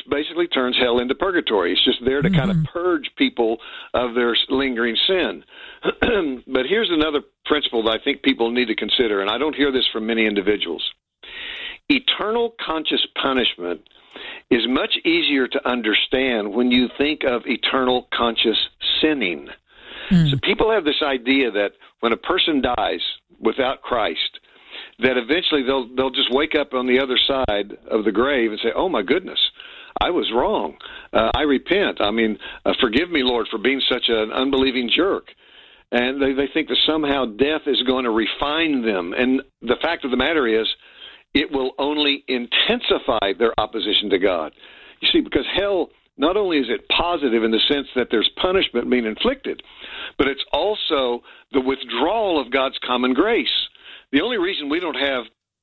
basically turns hell into purgatory. It's just there to kind of purge people of their lingering sin. But here's another principle that I think people need to consider, and I don't hear this from many individuals. Eternal conscious punishment is much easier to understand when you think of eternal conscious sinning. So people have this idea that when a person dies without Christ, that eventually they'll just wake up on the other side of the grave and say, oh, my goodness, I was wrong. I repent. I mean, forgive me, Lord, for being such an unbelieving jerk. And they think that somehow death is going to refine them. And the fact of the matter is, it will only intensify their opposition to God. You see, because hell, not only is it positive in the sense that there's punishment being inflicted, but it's also the withdrawal of God's common grace. The only reason we don't have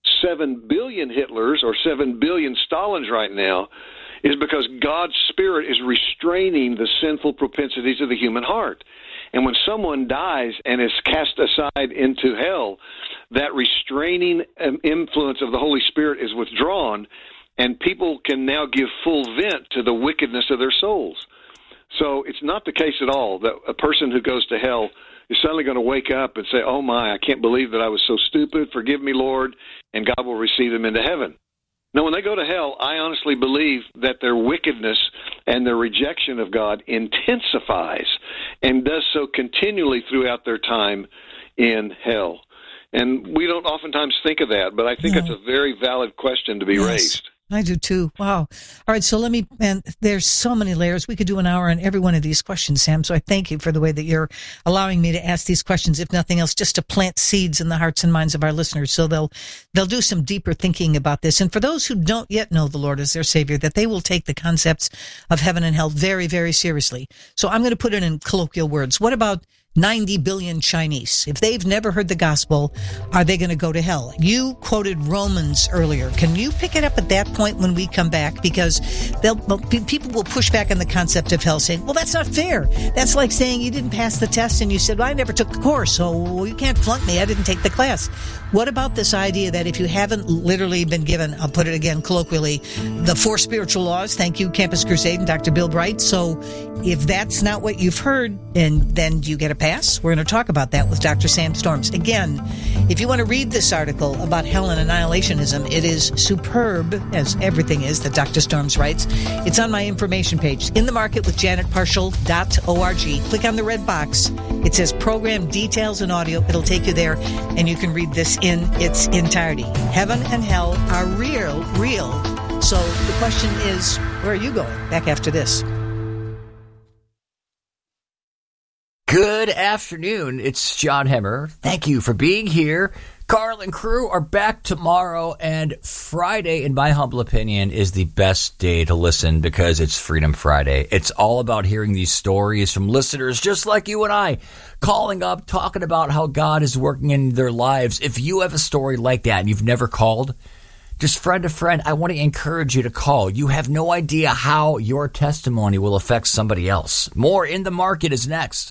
7 billion Hitlers or 7 billion Stalins right now is because God's Spirit is restraining the sinful propensities of the human heart. And when someone dies and is cast aside into hell, that restraining influence of the Holy Spirit is withdrawn, and people can now give full vent to the wickedness of their souls. So it's not the case at all that a person who goes to hell is suddenly going to wake up and say, oh my, I can't believe that I was so stupid, forgive me, Lord, and God will receive them into heaven. Now, when they go to hell, I honestly believe that their wickedness and their rejection of God intensifies and does so continually throughout their time in hell. And we don't oftentimes think of that, but I think it's a very valid question to be raised. I do too. Wow. All right. So there's so many layers. We could do an hour on every one of these questions, Sam. So I thank you for the way that you're allowing me to ask these questions, if nothing else, just to plant seeds in the hearts and minds of our listeners. So they'll do some deeper thinking about this. And for those who don't yet know the Lord as their Savior, that they will take the concepts of heaven and hell very, very seriously. So I'm going to put it in colloquial words. What about 90 billion Chinese? If they've never heard the gospel, are they going to go to hell? You quoted Romans earlier. Can you pick it up at that point when we come back? Because people will push back on the concept of hell, saying, well, that's not fair. That's like saying you didn't pass the test and you said, well, I never took the course, so you can't flunk me. I didn't take the class. What about this idea that if you haven't literally been given, I'll put it again colloquially, the 4 spiritual laws, thank you, Campus Crusade and Dr. Bill Bright. So if that's not what you've heard, and then do you get a pass? We're going to talk about that with Dr. Sam Storms. Again, if you want to read this article about hell and annihilationism, it is superb, as everything is that Dr. Storms writes. It's on my information page, inthemarketwithjanetparshall.org. Click on the red box. It says program details and audio. It'll take you there, and you can read this in its entirety. Heaven and hell are real. So the question is, where are you going? Back after this. Good afternoon. It's John Hemmer. Thank you for being here. Carl and crew are back tomorrow, and Friday, in my humble opinion, is the best day to listen because it's Freedom Friday. It's all about hearing these stories from listeners just like you and I, calling up, talking about how God is working in their lives. If you have a story like that and you've never called, just friend to friend, I want to encourage you to call. You have no idea how your testimony will affect somebody else. More In the Market is next.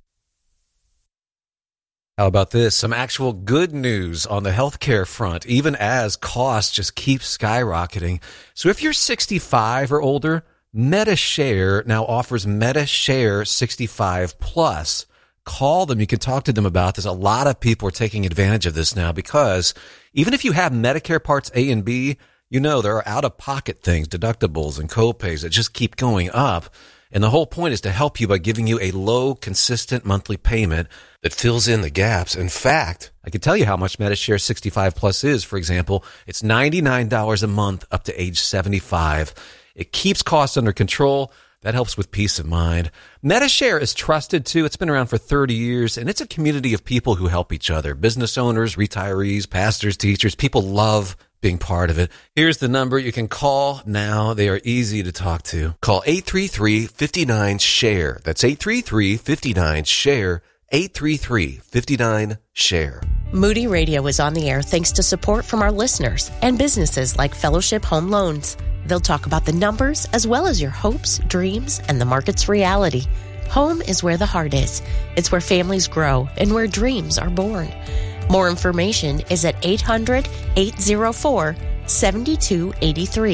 How about this? Some actual good news on the healthcare front, even as costs just keep skyrocketing. So if you're 65 or older, MediShare now offers MediShare 65 Plus. Call them. You can talk to them about this. A lot of people are taking advantage of this now because even if you have Medicare Parts A and B, you know there are out-of-pocket things, deductibles and copays that just keep going up. And the whole point is to help you by giving you a low, consistent monthly payment that fills in the gaps. In fact, I can tell you how much MediShare 65 Plus is. For example, it's $99 a month up to age 75. It keeps costs under control. That helps with peace of mind. MediShare is trusted, too. It's been around for 30 years, and it's a community of people who help each other. Business owners, retirees, pastors, teachers. People love being part of it. Here's the number you can call now. They are easy to talk to. Call 833-59-SHARE. That's 833-59-SHARE. 833-59-SHARE. Moody Radio is on the air thanks to support from our listeners and businesses like Fellowship Home Loans. They'll talk about the numbers as well as your hopes, dreams, and the market's reality. Home is where the heart is. It's where families grow and where dreams are born. More information is at 800-804-7283.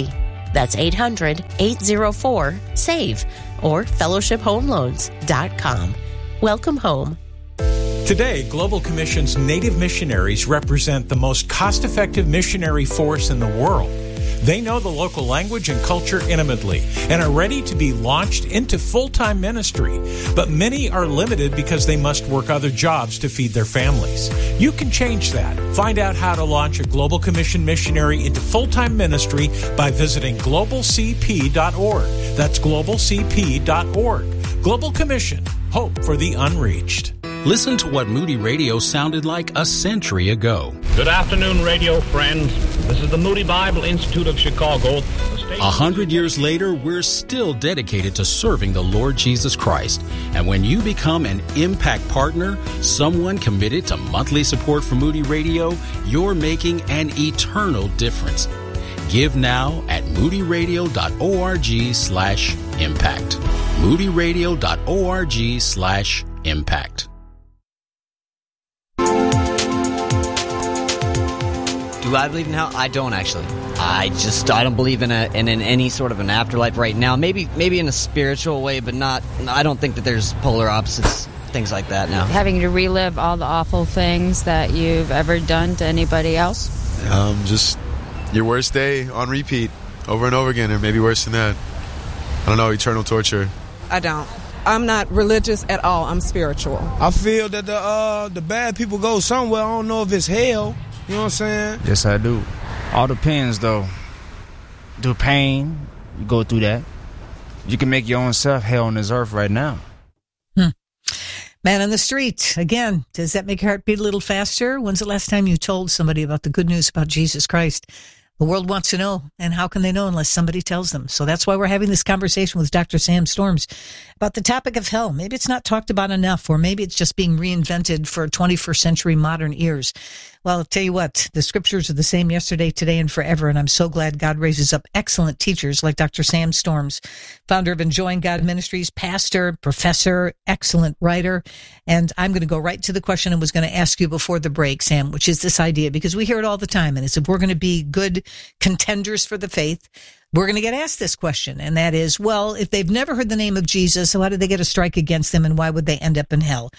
That's 800-804-SAVE or fellowshiphomeloans.com. Welcome home. Today, Global Commission's Native missionaries represent the most cost-effective missionary force in the world. They know the local language and culture intimately and are ready to be launched into full-time ministry. But many are limited because they must work other jobs to feed their families. You can change that. Find out how to launch a Global Commission missionary into full-time ministry by visiting globalcp.org. That's globalcp.org. Global Commission. Hope for the unreached. Listen to what Moody Radio sounded like a century ago. Good afternoon, radio friends. This is the Moody Bible Institute of Chicago. 100 years later, we're still dedicated to serving the Lord Jesus Christ. And when you become an Impact Partner, someone committed to monthly support for Moody Radio, you're making an eternal difference. Give now at moodyradio.org/impact. moodyradio.org/impact. Do I believe in hell? I don't actually. I don't believe in any sort of an afterlife right now. Maybe in a spiritual way, but not. I don't think that there's polar opposites, things like that now. Having to relive all the awful things that you've ever done to anybody else? Just your worst day on repeat over and over again, or maybe worse than that. I don't know, eternal torture. I don't. I'm not religious at all. I'm spiritual. I feel that the bad people go somewhere. I don't know if it's hell. You know what I'm saying? Yes, I do. All depends, though. The pain, you go through that. You can make your own self hell on this earth right now. Man on the street. Again, does that make your heart beat a little faster? When's the last time you told somebody about the good news about Jesus Christ? The world wants to know, and how can they know unless somebody tells them? So that's why we're having this conversation with Dr. Sam Storms about the topic of hell. Maybe it's not talked about enough, or maybe it's just being reinvented for 21st century modern ears. Well, I'll tell you what, the scriptures are the same yesterday, today, and forever, and I'm so glad God raises up excellent teachers like Dr. Sam Storms, founder of Enjoying God Ministries, pastor, professor, excellent writer. And I'm going to go right to the question I was going to ask you before the break, Sam, which is this idea, because we hear it all the time, and it's if we're going to be good contenders for the faith, we're going to get asked this question, and that is, well, if they've never heard the name of Jesus, so how did they get a strike against them, and why would they end up in hell?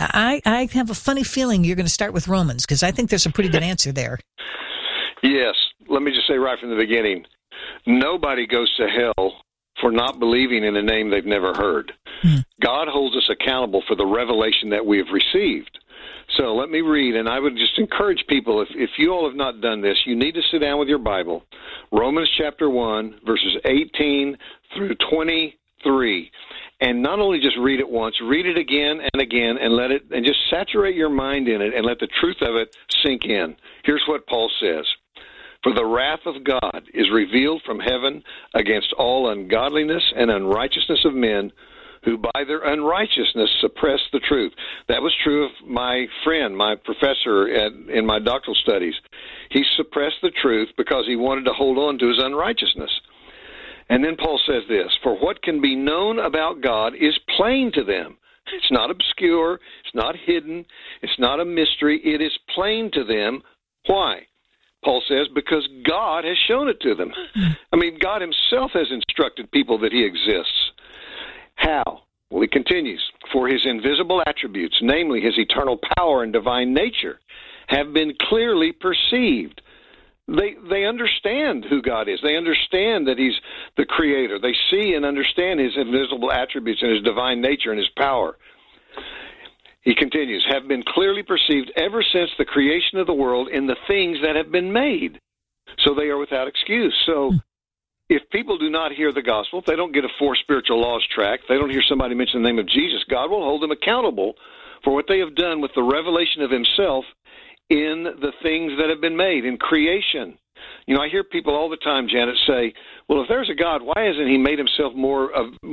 I have a funny feeling you're going to start with Romans, because I think there's a pretty good answer there. Yes. Let me just say right from the beginning, nobody goes to hell for not believing in a name they've never heard. God holds us accountable for the revelation that we have received. So let me read, and I would just encourage people, if you all have not done this, you need to sit down with your Bible. Romans chapter 1, verses 18 through 23. And not only just read it once, read it again and again, and just saturate your mind in it and let the truth of it sink in. Here's what Paul says. For the wrath of God is revealed from heaven against all ungodliness and unrighteousness of men who by their unrighteousness suppress the truth. That was true of my friend, my professor in my doctoral studies. He suppressed the truth because he wanted to hold on to his unrighteousness. And then Paul says this, for what can be known about God is plain to them. It's not obscure, it's not hidden, it's not a mystery, it is plain to them. Why? Paul says, because God has shown it to them. I mean, God himself has instructed people that he exists. How? Well, he continues, for his invisible attributes, namely his eternal power and divine nature, have been clearly perceived. They understand who God is. They understand that he's the creator. They see and understand his invisible attributes and his divine nature and his power. He continues, have been clearly perceived ever since the creation of the world in the things that have been made. So they are without excuse. So if people do not hear the gospel, if they don't get a 4 spiritual laws tract, they don't hear somebody mention the name of Jesus, God will hold them accountable for what they have done with the revelation of himself in the things that have been made, in creation. You know, I hear people all the time, Janet, say, well, if there's a God, why hasn't he made himself more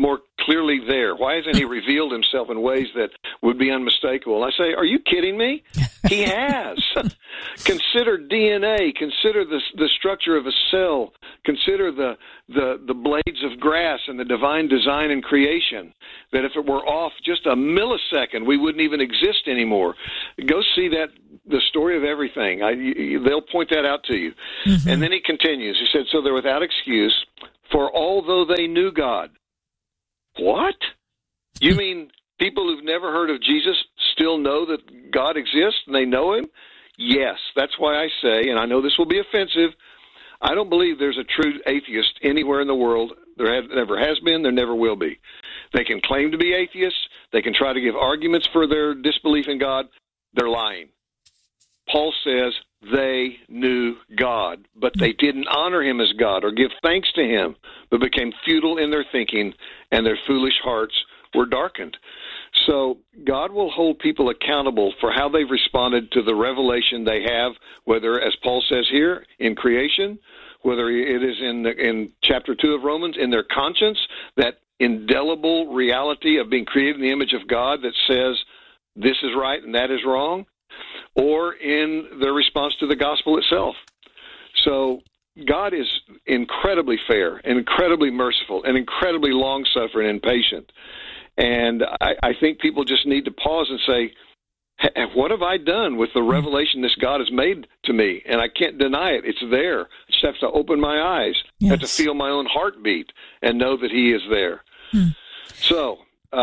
clearly there? Why hasn't he revealed himself in ways that would be unmistakable? And I say, are you kidding me? He has. Consider DNA. Consider the structure of a cell. Consider the blades of grass and the divine design and creation, that if it were off just a millisecond, we wouldn't even exist anymore. Go see the story of everything. They'll point that out to you. Mm-hmm. And then he continues. He said, so they're without excuse, for although they knew God. What? You mean people who've never heard of Jesus still know that God exists and they know him? Yes, that's why I say, and I know this will be offensive, I don't believe there's a true atheist anywhere in the world. There never has been, there never will be. They can claim to be atheists. They can try to give arguments for their disbelief in God. They're lying. Paul says they knew God, but they didn't honor him as God or give thanks to him, but became futile in their thinking, and their foolish hearts were darkened. So God will hold people accountable for how they've responded to the revelation they have, whether, as Paul says here, in creation, whether it is in chapter 2 of Romans, in their conscience, that indelible reality of being created in the image of God that says this is right and that is wrong, or in their response to the gospel itself. So God is incredibly fair and incredibly merciful and incredibly long-suffering and patient. And I think people just need to pause and say, what have I done with the revelation this God has made to me? And I can't deny it. It's there. I just have to open my eyes. Yes. I have to feel my own heartbeat and know that he is there. So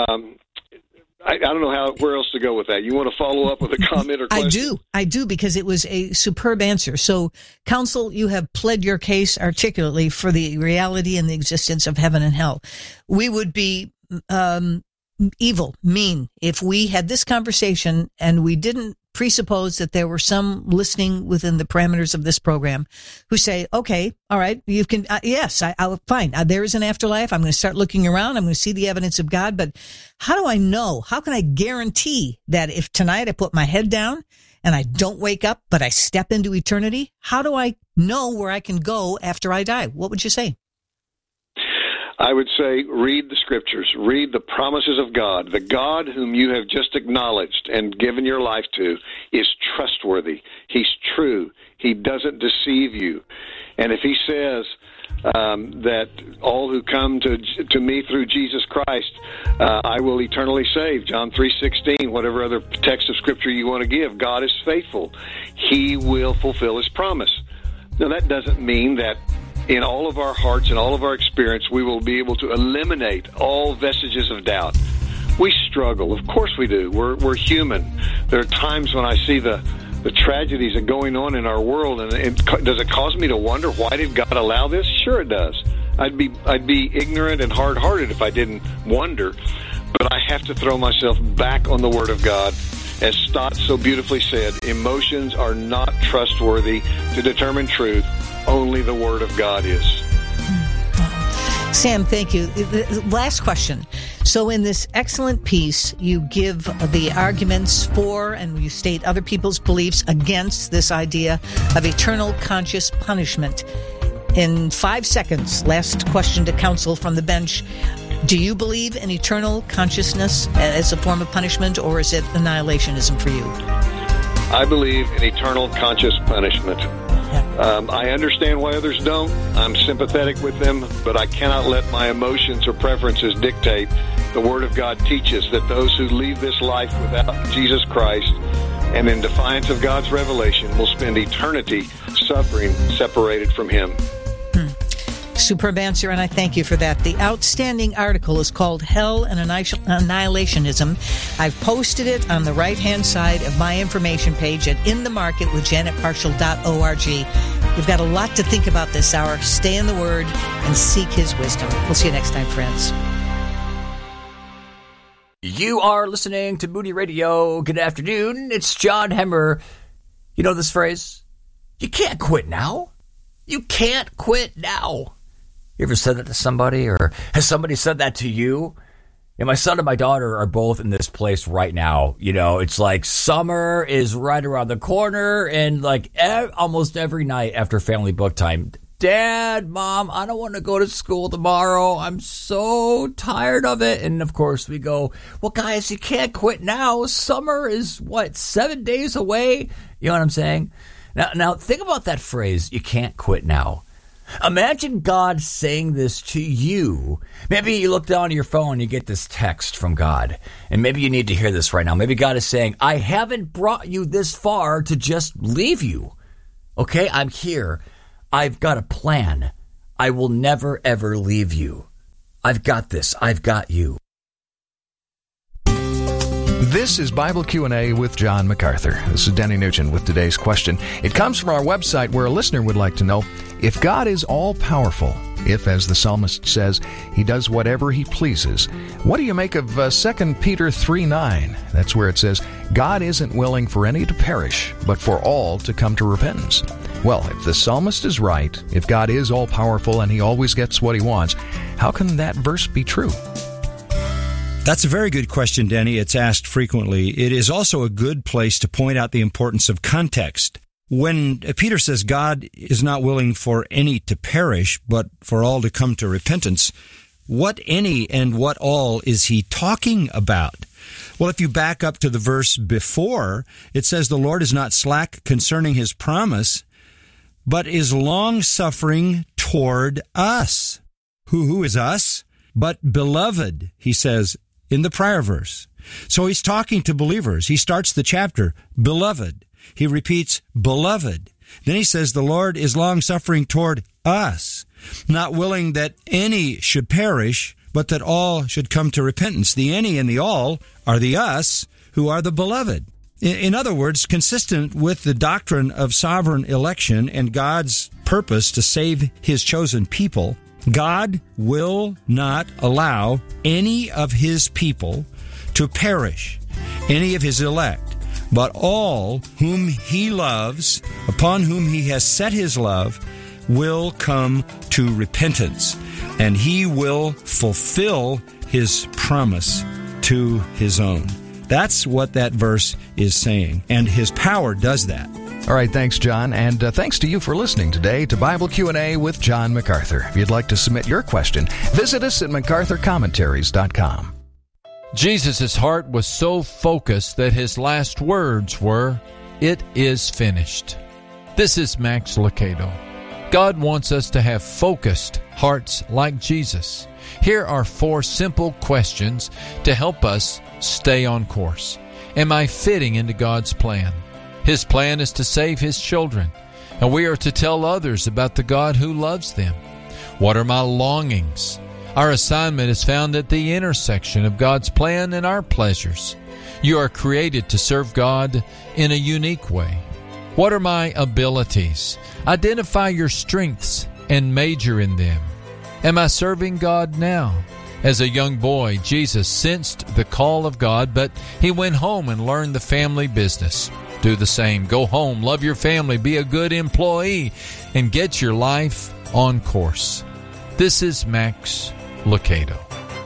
I don't know where else to go with that. You want to follow up with a comment or question? I do, because it was a superb answer. So, counsel, you have pled your case articulately for the reality and the existence of heaven and hell. We would be evil, mean, if we had this conversation and we didn't presuppose that there were some listening within the parameters of this program who say, okay, all right, you can, yes, fine. There is an afterlife. I'm going to start looking around. I'm going to see the evidence of God. But how do I know? How can I guarantee that if tonight I put my head down and I don't wake up, but I step into eternity, how do I know where I can go after I die? What would you say? I would say read the scriptures, read the promises of God. The God whom you have just acknowledged and given your life to is trustworthy. He's true. He doesn't deceive you. And if he says that all who come to me through Jesus Christ, I will eternally save, John 3:16, whatever other text of scripture you want to give, God is faithful. He will fulfill his promise. Now, that doesn't mean that in all of our hearts and all of our experience, we will be able to eliminate all vestiges of doubt. We struggle. Of course we do. We're human. There are times when I see the tragedies that are going on in our world, and does it cause me to wonder, why did God allow this? Sure it does. I'd be ignorant and hard-hearted if I didn't wonder, but I have to throw myself back on the Word of God. As Stott so beautifully said, emotions are not trustworthy to determine truth. Only the Word of God is. Sam, thank you. Last question. So in this excellent piece, you give the arguments for, and you state other people's beliefs against this idea of eternal conscious punishment. In 5 seconds, last question to counsel from the bench. Do you believe in eternal consciousness as a form of punishment, or is it annihilationism for you? I believe in eternal conscious punishment. I understand why others don't. I'm sympathetic with them, but I cannot let my emotions or preferences dictate. The Word of God teaches that those who leave this life without Jesus Christ and in defiance of God's revelation will spend eternity suffering separated from Him. Superb answer, and I thank you for that. The outstanding article is called Hell and Annihilationism. I've posted it on the right-hand side of my information page at inthemarketwithjanetparshall.org. We've got a lot to think about this hour. Stay in the Word and seek His wisdom. We'll see you next time, friends. You are listening to Moody Radio. Good afternoon. It's John Hemmer. You know this phrase? You can't quit now. You can't quit now. You ever said that to somebody, or has somebody said that to you? And my son and my daughter are both in this place right now. You know, it's like summer is right around the corner, and like almost every night after family book time, Dad, Mom, I don't want to go to school tomorrow. I'm so tired of it. And, of course, we go, well, guys, you can't quit now. Summer is, 7 days away? You know what I'm saying? Now, think about that phrase, you can't quit now. Imagine God saying this to you. Maybe you look down at your phone and you get this text from God. And maybe you need to hear this right now. Maybe God is saying, I haven't brought you this far to just leave you. Okay, I'm here. I've got a plan. I will never, ever leave you. I've got this. I've got you. This is Bible Q&A with John MacArthur. This is Denny Nugent with today's question. It comes from our website where a listener would like to know, if God is all-powerful, if, as the psalmist says, he does whatever he pleases, what do you make of 2 Peter 3:9? That's where it says, God isn't willing for any to perish, but for all to come to repentance. Well, if the psalmist is right, if God is all-powerful and he always gets what he wants, how can that verse be true? That's a very good question, Denny. It's asked frequently. It is also a good place to point out the importance of context. When Peter says God is not willing for any to perish, but for all to come to repentance, what any and what all is he talking about? Well, if you back up to the verse before, it says the Lord is not slack concerning his promise, but is long-suffering toward us. Who is us? But beloved, he says in the prior verse. So he's talking to believers. He starts the chapter, beloved. He repeats, beloved. Then he says the Lord is long-suffering toward us, not willing that any should perish, but that all should come to repentance. The any and the all are the us who are the beloved. In other words, consistent with the doctrine of sovereign election and God's purpose to save his chosen people, God will not allow any of his people to perish, any of his elect, but all whom he loves, upon whom he has set his love, will come to repentance, and he will fulfill his promise to his own. That's what that verse is saying, and his power does that. All right, thanks, John, and thanks to you for listening today to Bible Q&A with John MacArthur. If you'd like to submit your question, visit us at MacArthurCommentaries.com. Jesus' heart was so focused that his last words were, "It is finished." This is Max Lucado. God wants us to have focused hearts like Jesus. Here are 4 simple questions to help us stay on course. Am I fitting into God's plan? His plan is to save his children, and we are to tell others about the God who loves them. What are my longings? Our assignment is found at the intersection of God's plan and our pleasures. You are created to serve God in a unique way. What are my abilities? Identify your strengths and major in them. Am I serving God now? As a young boy, Jesus sensed the call of God, but he went home and learned the family business. Do the same. Go home, love your family, be a good employee, and get your life on course. This is Max Lucado.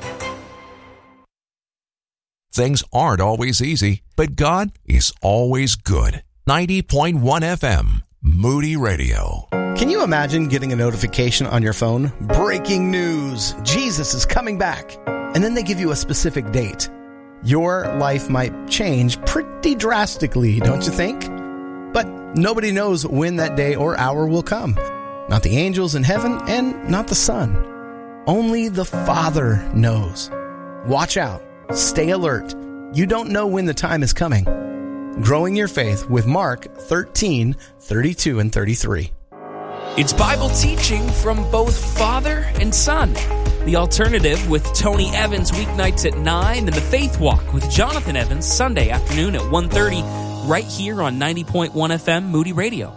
Things aren't always easy, but God is always good. 90.1 FM, Moody Radio. Can you imagine getting a notification on your phone? Breaking news! Jesus is coming back. And then they give you a specific date. Your life might change pretty drastically, don't you think? But nobody knows when that day or hour will come. Not the angels in heaven and not the Son. Only the Father knows. Watch out. Stay alert. You don't know when the time is coming. Growing your faith with Mark 13, 32 and 33. It's Bible teaching from both Father and Son. The Alternative with Tony Evans weeknights at 9 and The Faith Walk with Jonathan Evans Sunday afternoon at 1:30 right here on 90.1 FM Moody Radio.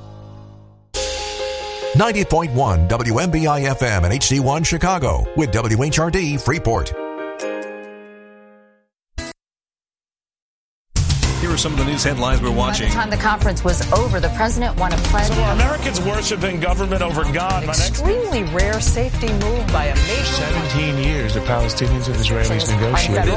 90.1 WMBI FM and HD1 Chicago with WHRD Freeport. Here are some of the news headlines we're watching. By the time the conference was over, the president won a pledge. So are Americans worshiping government over God? Extremely rare safety move by a major... 17 years the Palestinians and Israelis negotiated.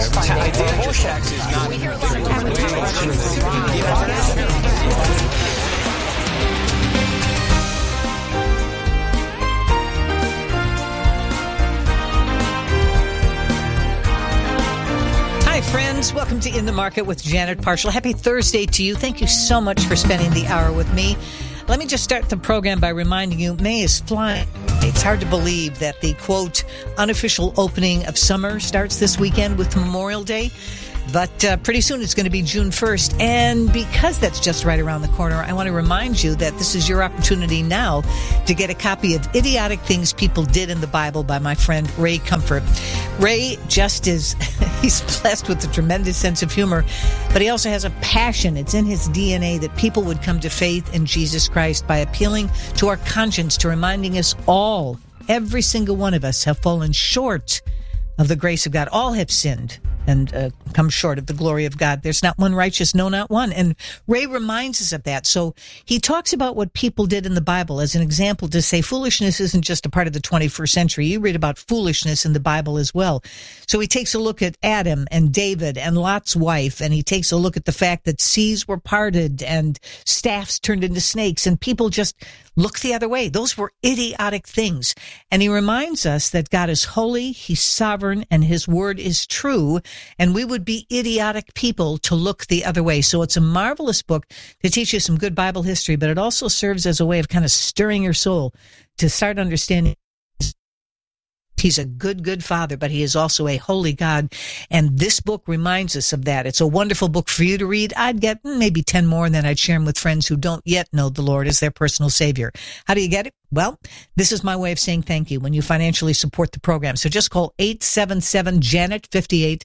friends. Welcome to In the Market with Janet Parshall. Happy Thursday to you. Thank you so much for spending the hour with me. Let me just start the program by reminding you, May is flying. It's hard to believe that the, quote, unofficial opening of summer starts this weekend with Memorial Day. But pretty soon it's going to be June 1st. And because that's just right around the corner, I want to remind you that this is your opportunity now to get a copy of Idiotic Things People Did in the Bible by my friend Ray Comfort. Ray just is, he's blessed with a tremendous sense of humor, but he also has a passion. It's in his DNA that people would come to faith in Jesus Christ by appealing to our conscience, to reminding us all, every single one of us, have fallen short of the grace of God. All have sinned and come short of the glory of God. There's not one righteous, no, not one. And Ray reminds us of that. So he talks about what people did in the Bible as an example to say foolishness isn't just a part of the 21st century. You read about foolishness in the Bible as well. So he takes a look at Adam and David and Lot's wife, and he takes a look at the fact that seas were parted and staffs turned into snakes, and people just look the other way. Those were idiotic things. And he reminds us that God is holy, he's sovereign, and his word is true. And we would be idiotic people to look the other way. So it's a marvelous book to teach you some good Bible history, but it also serves as a way of kind of stirring your soul to start understanding he's a good, good father, but he is also a holy God. And this book reminds us of that. It's a wonderful book for you to read. I'd get maybe 10 more, and then I'd share them with friends who don't yet know the Lord as their personal Savior. How do you get it? Well, this is my way of saying thank you when you financially support the program. So just call 877-JANET-58,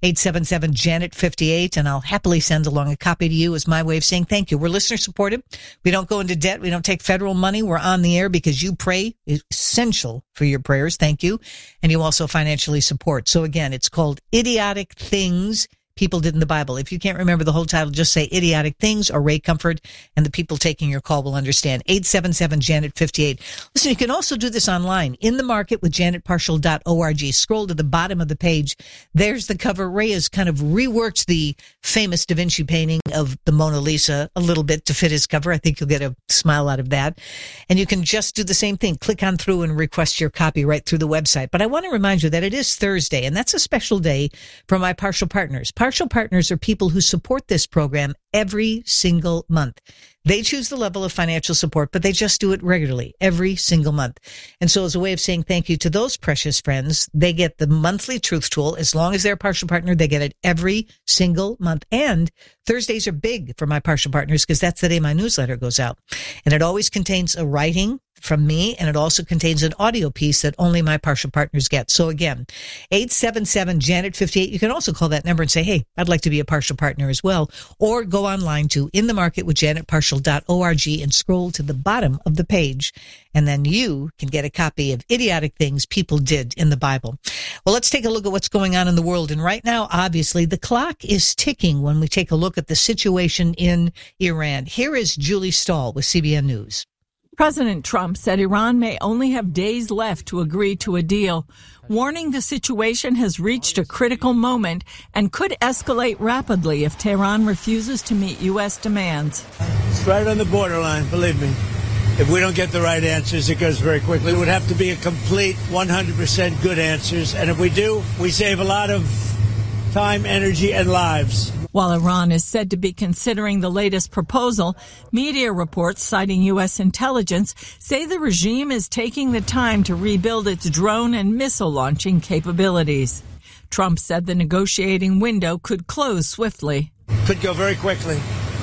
877-JANET-58, and I'll happily send along a copy to you as my way of saying thank you. We're listener supported. We don't go into debt. We don't take federal money. We're on the air because you pray. It's essential for your prayers. Thank you. And you also financially support. So again, it's called Idiotic Things People Did in the Bible. If you can't remember the whole title, just say Idiotic Things or Ray Comfort, and the people taking your call will understand. 877-JANET-58. Listen, you can also do this online, In the Market with JanetParshall.org. Scroll to the bottom of the page. There's the cover. Ray has kind of reworked the famous Da Vinci painting of the Mona Lisa a little bit to fit his cover. I think you'll get a smile out of that. And you can just do the same thing. Click on through and request your copy right through the website. But I want to remind you that it is Thursday, and that's a special day for my partial partners. Partial partners are people who support this program every single month. They choose the level of financial support, but they just do it regularly every single month. And so as a way of saying thank you to those precious friends, they get the monthly truth tool. As long as they're a partial partner, they get it every single month. And Thursdays are big for my partial partners because that's the day my newsletter goes out. And it always contains a writing from me, and it also contains an audio piece that only my partial partners get. So again, 877-JANET-58. You can also call that number and say, hey, I'd like to be a partial partner as well. Or go online to In the Market with JanetParshall.org and scroll to the bottom of the page. And then you can get a copy of Idiotic Things People Did in the Bible. Well, let's take a look at what's going on in the world. And right now, obviously, the clock is ticking when we take a look at the situation in Iran. Here is Julie Stahl with CBN News. President Trump said Iran may only have days left to agree to a deal, warning the situation has reached a critical moment and could escalate rapidly if Tehran refuses to meet U.S. demands. It's right on the borderline, believe me. If we don't get the right answers, it goes very quickly. It would have to be a complete 100% good answers. And if we do, we save a lot of time, energy, and lives. While Iran is said to be considering the latest proposal, media reports citing U.S. intelligence say the regime is taking the time to rebuild its drone and missile launching capabilities. Trump said the negotiating window could close swiftly. Could go very quickly.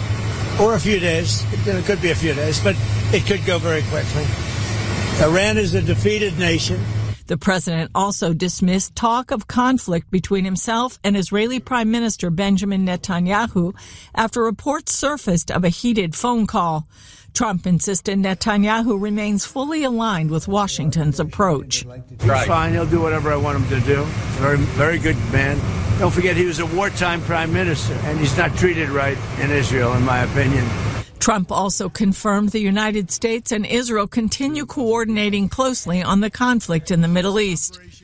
Or a few days. It could be a few days, but it could go very quickly. Iran is a defeated nation. The president also dismissed talk of conflict between himself and Israeli Prime Minister Benjamin Netanyahu after reports surfaced of a heated phone call. Trump insisted Netanyahu remains fully aligned with Washington's approach. He's fine. He'll do whatever I want him to do. Very, very good man. Don't forget he was a wartime prime minister, and he's not treated right in Israel, in my opinion. Trump also confirmed the United States and Israel continue coordinating closely on the conflict in the Middle East.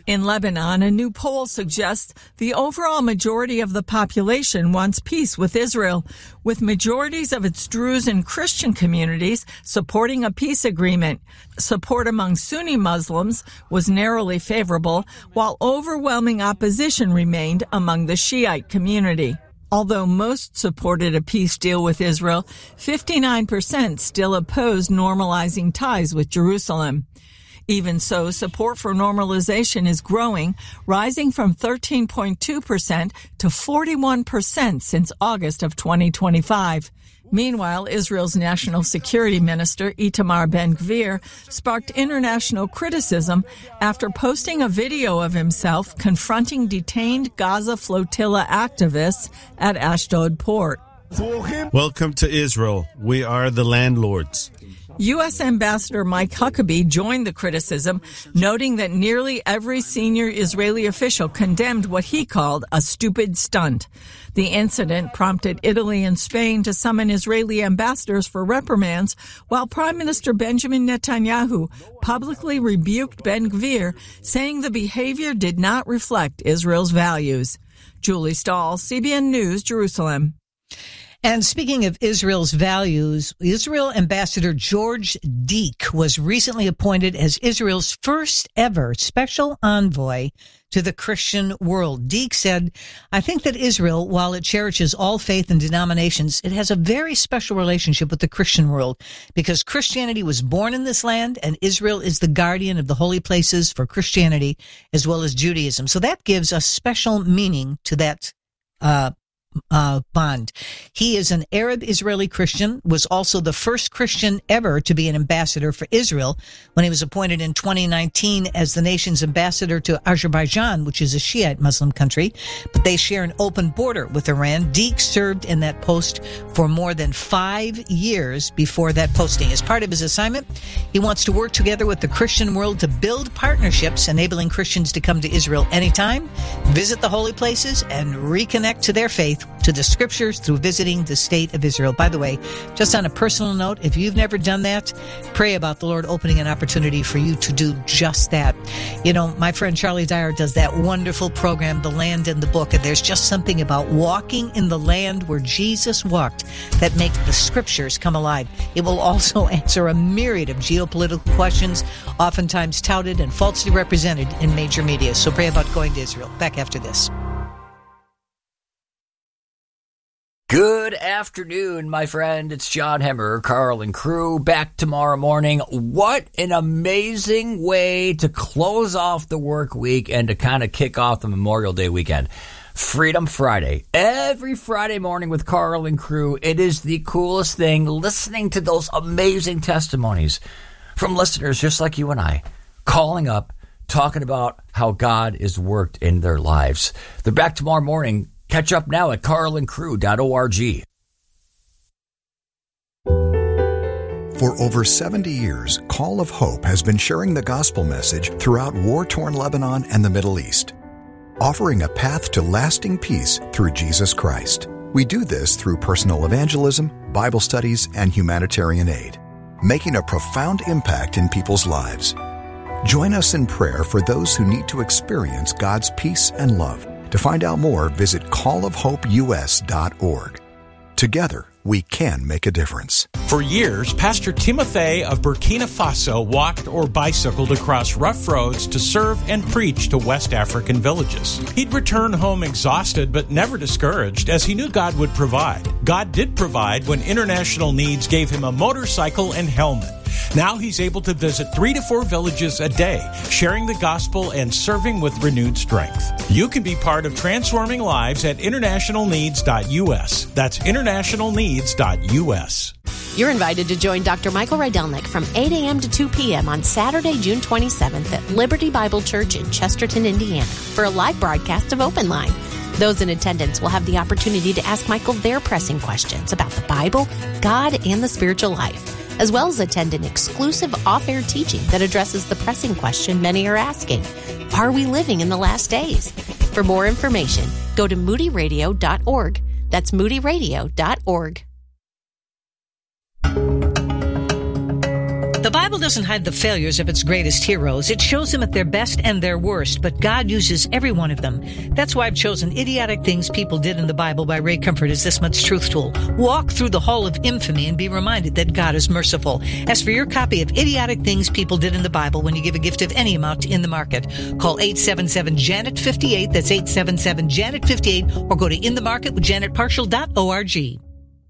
In Lebanon, a new poll suggests the overall majority of the population wants peace with Israel, with majorities of its Druze and Christian communities supporting a peace agreement. Support among Sunni Muslims was narrowly favorable, while overwhelming opposition remained among the Shiite community. Although most supported a peace deal with Israel, 59% still opposed normalizing ties with Jerusalem. Even so, support for normalization is growing, rising from 13.2% to 41% since August of 2025. Meanwhile, Israel's National Security Minister, Itamar Ben-Gvir, sparked international criticism after posting a video of himself confronting detained Gaza flotilla activists at Ashdod port. Welcome to Israel. We are the landlords. U.S. Ambassador Mike Huckabee joined the criticism, noting that nearly every senior Israeli official condemned what he called a stupid stunt. The incident prompted Italy and Spain to summon Israeli ambassadors for reprimands, while Prime Minister Benjamin Netanyahu publicly rebuked Ben-Gvir, saying the behavior did not reflect Israel's values. Julie Stahl, CBN News, Jerusalem. And speaking of Israel's values, Israel Ambassador George Deek was recently appointed as Israel's first ever special envoy to the Christian world. Deek said, "I think that Israel, while it cherishes all faith and denominations, it has a very special relationship with the Christian world because Christianity was born in this land and Israel is the guardian of the holy places for Christianity as well as Judaism." So that gives a special meaning to that bond. He is an Arab Israeli Christian, was also the first Christian ever to be an ambassador for Israel when he was appointed in 2019 as the nation's ambassador to Azerbaijan, which is a Shiite Muslim country, but they share an open border with Iran. Deek served in that post for more than 5 years before that posting. As part of his assignment, he wants to work together with the Christian world to build partnerships enabling Christians to come to Israel anytime, visit the holy places, and reconnect to their faith, to the scriptures, through visiting the state of Israel. By the way, just on a personal note, if you've never done that, pray about the Lord opening an opportunity for you to do just that. You know, my friend Charlie Dyer does that wonderful program, The Land and the Book, and there's just something about walking in the land where Jesus walked that makes the scriptures come alive. It will also answer a myriad of geopolitical questions, oftentimes touted and falsely represented in major media. So pray about going to Israel. Back after this. Good afternoon, my friend. It's John Hemmer, Carl and crew, back tomorrow morning. What an amazing way to close off the work week and to kind of kick off the Memorial Day weekend. Freedom Friday. Every Friday morning with Carl and crew. It is the coolest thing, listening to those amazing testimonies from listeners just like you and I, calling up, talking about how God is worked in their lives. They're back tomorrow morning. Catch up now at carlandcrew.org. For over 70 years, Call of Hope has been sharing the gospel message throughout war-torn Lebanon and the Middle East, offering a path to lasting peace through Jesus Christ. We do this through personal evangelism, Bible studies, and humanitarian aid, making a profound impact in people's lives. Join us in prayer for those who need to experience God's peace and love. To find out more, visit callofhopeus.org. Together, we can make a difference. For years, Pastor Timothy of Burkina Faso walked or bicycled across rough roads to serve and preach to West African villages. He'd return home exhausted but never discouraged, as he knew God would provide. God did provide when International Needs gave him a motorcycle and helmet. Now he's able to visit 3 to 4 villages a day, sharing the gospel and serving with renewed strength. You can be part of transforming lives at internationalneeds.us. That's internationalneeds.us. You're invited to join Dr. Michael Rydelnik from 8 a.m. to 2 p.m. on Saturday, June 27th at Liberty Bible Church in Chesterton, Indiana, for a live broadcast of Open Line. Those in attendance will have the opportunity to ask Michael their pressing questions about the Bible, God, and the spiritual life, as well as attend an exclusive off-air teaching that addresses the pressing question many are asking: are we living in the last days? For more information, go to moodyradio.org. That's moodyradio.org. The Bible doesn't hide the failures of its greatest heroes. It shows them at their best and their worst, but God uses every one of them. That's why I've chosen Idiotic Things People Did in the Bible by Ray Comfort as this month's truth tool. Walk through the hall of infamy and be reminded that God is merciful. As for your copy of Idiotic Things People Did in the Bible when you give a gift of any amount in the market, call 877-JANET-58, that's 877-JANET-58, or go to inthemarketwithjanetparshall.org.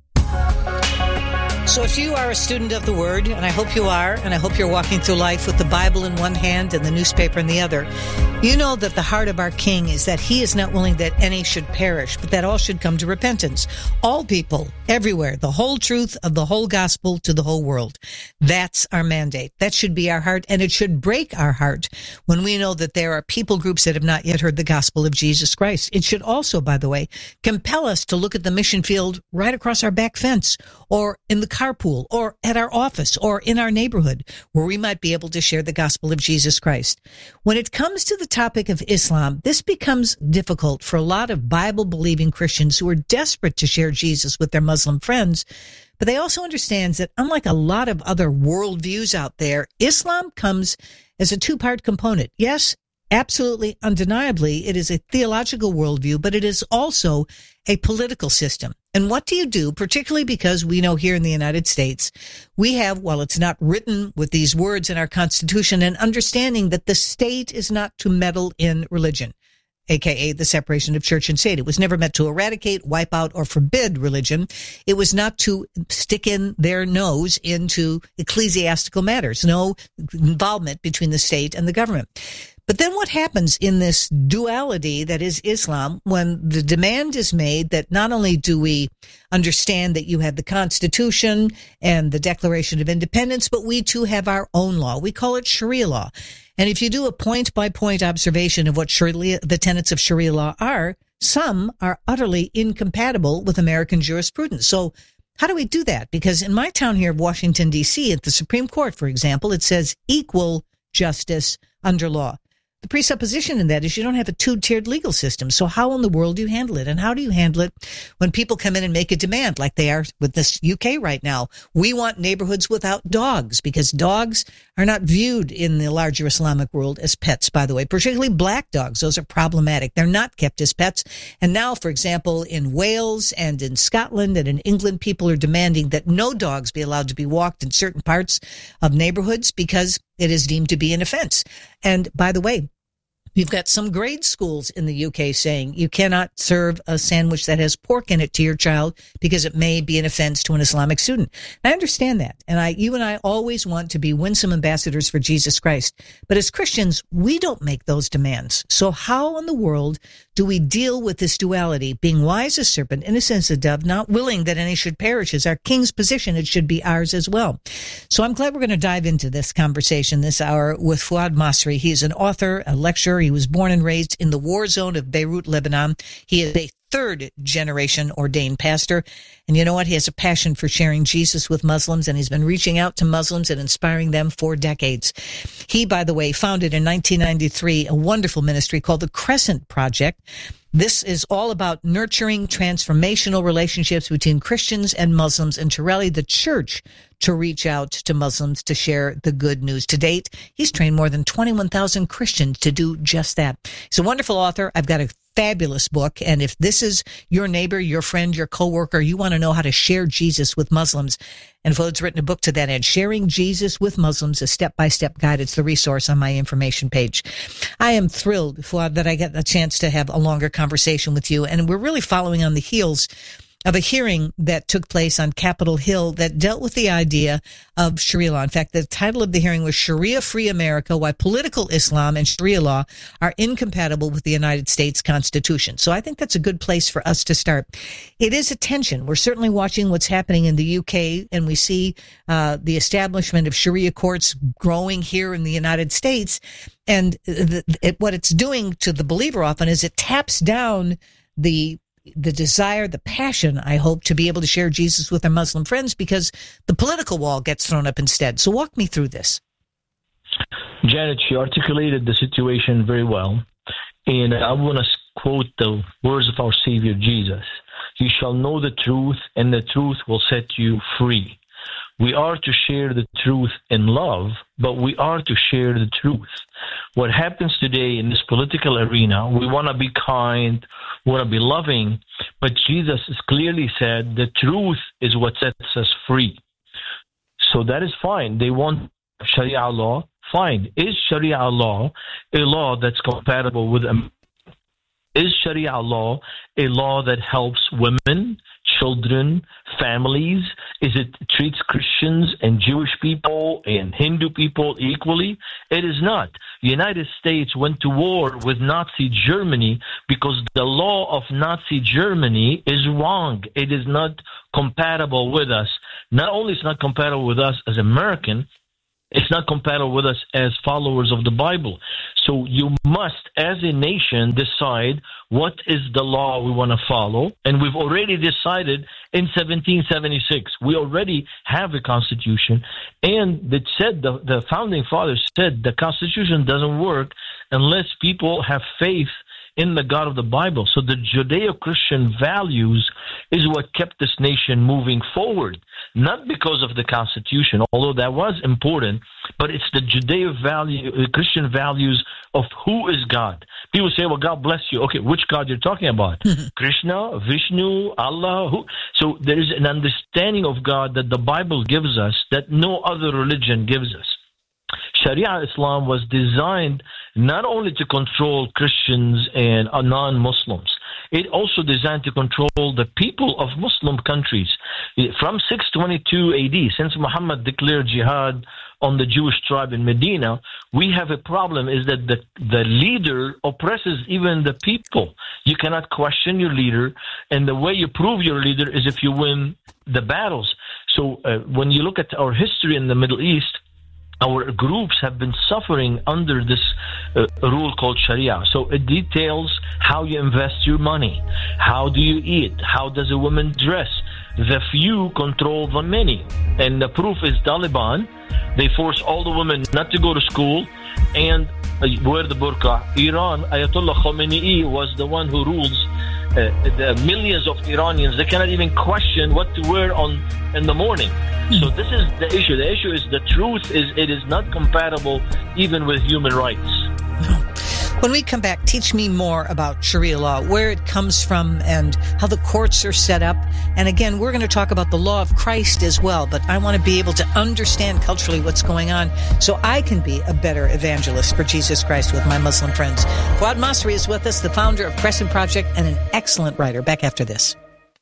So if you are a student of the Word, and I hope you are, and I hope you're walking through life with the Bible in one hand and the newspaper in the other, you know that the heart of our King is that He is not willing that any should perish, but that all should come to repentance. All people, everywhere, the whole truth of the whole gospel to the whole world. That's our mandate. That should be our heart, and it should break our heart when we know that there are people groups that have not yet heard the gospel of Jesus Christ. It should also, by the way, compel us to look at the mission field right across our back fence, or in the carpool, or at our office, or in our neighborhood, where we might be able to share the gospel of Jesus Christ. When it comes to the topic of Islam, this becomes difficult for a lot of Bible-believing Christians who are desperate to share Jesus with their Muslim friends, but they also understand that unlike a lot of other worldviews out there, Islam comes as a two-part component. Yes, absolutely, undeniably, it is a theological worldview, but it is also a political system. And what do you do, particularly because we know here in the United States, we have, while it's not written with these words in our Constitution, an understanding that the state is not to meddle in religion, aka the separation of church and state. It was never meant to eradicate, wipe out, or forbid religion. It was not to stick in their nose into ecclesiastical matters. No involvement between the state and the government. But then what happens in this duality that is Islam when the demand is made that not only do we understand that you have the Constitution and the Declaration of Independence, but we too have our own law. We call it Sharia law. And if you do a point-by-point observation of what the tenets of Sharia law are, some are utterly incompatible with American jurisprudence. So how do we do that? Because in my town here of Washington, D.C., at the Supreme Court, for example, it says equal justice under law. The presupposition in that is you don't have a two-tiered legal system. So how in the world do you handle it? And how do you handle it when people come in and make a demand like they are with this UK right now? We want neighborhoods without dogs because dogs are not viewed in the larger Islamic world as pets, by the way, particularly black dogs. Those are problematic. They're not kept as pets. And now, for example, in Wales and in Scotland and in England, people are demanding that no dogs be allowed to be walked in certain parts of neighborhoods because it is deemed to be an offense. And by the way, you've got some grade schools in the UK saying you cannot serve a sandwich that has pork in it to your child because it may be an offense to an Islamic student. And I understand that. And you and I always want to be winsome ambassadors for Jesus Christ. But as Christians, we don't make those demands. So how in the world do we deal with this duality, being wise as serpent, innocent as a dove, not willing that any should perish? Is our King's position, it should be ours as well. So I'm glad we're going to dive into this conversation this hour with Fuad Masri. He is an author, a lecturer. He was born and raised in the war zone of Beirut, Lebanon. He is a third-generation ordained pastor. And you know what? He has a passion for sharing Jesus with Muslims, and he's been reaching out to Muslims and inspiring them for decades. He, by the way, founded in 1993 a wonderful ministry called the Crescent Project. This is all about nurturing transformational relationships between Christians and Muslims and to rally the church to reach out to Muslims to share the good news. To date, he's trained more than 21,000 Christians to do just that. He's a wonderful author. I've got a fabulous book. And if this is your neighbor, your friend, your coworker, you want to know how to share Jesus with Muslims, and Fuad's written a book to that end, Sharing Jesus with Muslims, a step-by-step guide. It's the resource on my information page. I am thrilled, Fuad, that I get a chance to have a longer conversation with you. And we're really following on the heels of a hearing that took place on Capitol Hill that dealt with the idea of Sharia law. In fact, the title of the hearing was Sharia-Free America, Why Political Islam and Sharia Law Are Incompatible with the United States Constitution. So I think that's a good place for us to start. It is a tension. We're certainly watching what's happening in the UK, and we see the establishment of Sharia courts growing here in the United States. And what it's doing to the believer often is it taps down the desire, the passion, I hope, to be able to share Jesus with our Muslim friends because the political wall gets thrown up instead. So walk me through this. Janet, she articulated the situation very well. And I want to quote the words of our Savior Jesus. You shall know the truth, and the truth will set you free. We are to share the truth in love, but we are to share the truth. What happens today in this political arena, we want to be kind, we want to be loving, but Jesus has clearly said the truth is what sets us free. So that is fine. They want Sharia law. Fine. Is Sharia law a law that's compatible with America? Is Sharia law a law that helps women, children, families? Is it treats Christians and Jewish people and Hindu people equally? It is not. The United States went to war with Nazi Germany because the law of Nazi Germany is wrong. It is not compatible with us. Not only is it not compatible with us as American, it's not compatible with us as followers of the Bible. So you must, as a nation, decide what is the law we want to follow. And we've already decided in 1776. We already have a constitution. And it said, the founding fathers said the constitution doesn't work unless people have faith in the God of the Bible. So the Judeo-Christian values is what kept this nation moving forward, not because of the Constitution, although that was important, but it's the Judeo-Christian values of who is God. People say, well, God bless you. Okay, which God you're talking about? Krishna, Vishnu, Allah? Who? So there is an understanding of God that the Bible gives us that no other religion gives us. Sharia Islam was designed not only to control Christians and non-Muslims, it also designed to control the people of Muslim countries. From 622 AD, since Muhammad declared jihad on the Jewish tribe in Medina, we have a problem is that the leader oppresses even the people. You cannot question your leader, and the way you prove your leader is if you win the battles. So when you look at our history in the Middle East, our groups have been suffering under this rule called Sharia. So it details how you invest your money, how do you eat, how does a woman dress. The few control the many. And the proof is Taliban. They force all the women not to go to school and wear the burqa. Iran, Ayatollah Khomeini was the one who rules the millions of Iranians. They cannot even question what to wear in the morning. So this is the issue. The issue is the truth is it is not compatible even with human rights. When we come back, teach me more about Sharia law, where it comes from and how the courts are set up. And again, we're going to talk about the law of Christ as well, but I want to be able to understand culturally what's going on so I can be a better evangelist for Jesus Christ with my Muslim friends. Fuad Masri is with us, the founder of Crescent Project and an excellent writer. Back after this.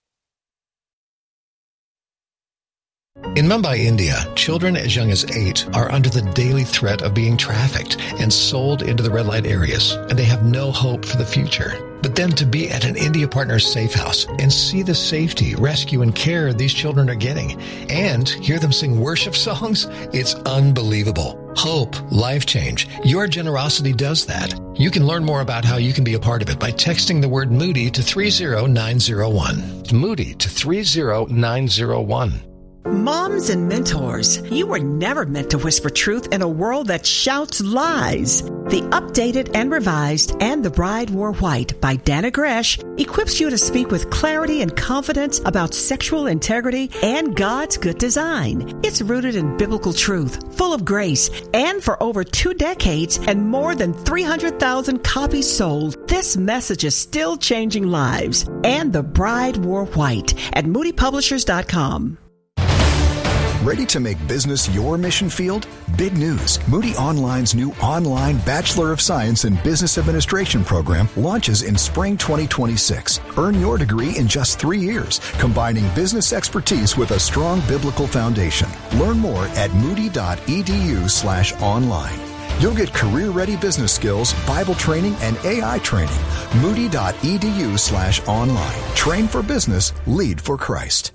In Mumbai, India, children as young as 8 are under the daily threat of being trafficked and sold into the red light areas, and they have no hope for the future. But then to be at an India Partners safe house and see the safety, rescue, and care these children are getting, and hear them sing worship songs, it's unbelievable. Hope, life change. Your generosity does that. You can learn more about how you can be a part of it by texting the word Moody to 30901. Moody to 30901. Moms and mentors, you were never meant to whisper truth in a world that shouts lies. The updated and revised And the Bride Wore White by Dana Gresh equips you to speak with clarity and confidence about sexual integrity and God's good design. It's rooted in biblical truth, full of grace, and for over 2 decades and more than 300,000 copies sold, this message is still changing lives. And the Bride Wore White at moodypublishers.com. Ready to make business your mission field? Big news. Moody Online's new online Bachelor of Science in Business Administration program launches in spring 2026. Earn your degree in just 3 years, combining business expertise with a strong biblical foundation. Learn more at moody.edu/online. You'll get career-ready business skills, Bible training, and AI training. Moody.edu/online. Train for business, lead for Christ.